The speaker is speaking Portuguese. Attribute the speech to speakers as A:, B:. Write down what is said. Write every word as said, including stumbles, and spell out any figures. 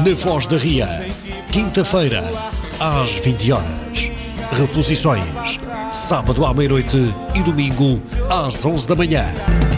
A: na Foz da Ria, quinta-feira, às vinte horas. Reposições, sábado à meia-noite e domingo às onze da manhã.